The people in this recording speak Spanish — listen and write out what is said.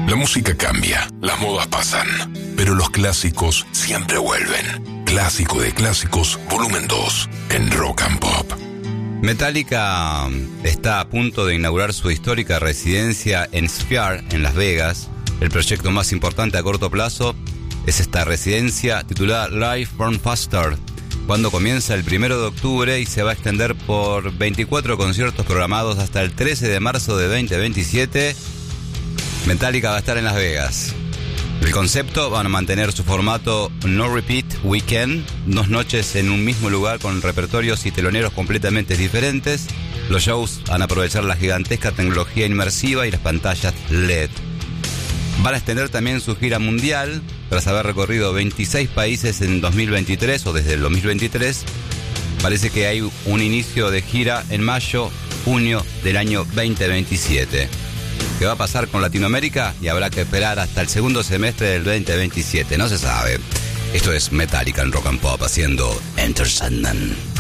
La música cambia, las modas pasan, pero los clásicos siempre vuelven. Clásico de clásicos, volumen 2, en Rock and Pop. Metallica está a punto de inaugurar su histórica residencia en Sphere, en Las Vegas. El proyecto más importante a corto plazo es esta residencia titulada Live Burn Faster, cuando comienza el 1 de octubre y se va a extender por 24 conciertos programados hasta el 13 de marzo de 2027. Metallica va a estar en Las Vegas. El concepto: van a mantener su formato No Repeat Weekend, 2 noches en un mismo lugar con repertorios y teloneros completamente diferentes. Los shows van a aprovechar la gigantesca tecnología inmersiva y las pantallas LED. Van a extender también su gira mundial, tras haber recorrido 26 países en 2023 o desde el 2023. Parece que hay un inicio de gira en mayo, junio del año 2027. ¿Qué va a pasar con Latinoamérica? Y habrá que esperar hasta el segundo semestre del 2027, no se sabe. Esto es Metallica en Rock and Pop haciendo Enter Sandman.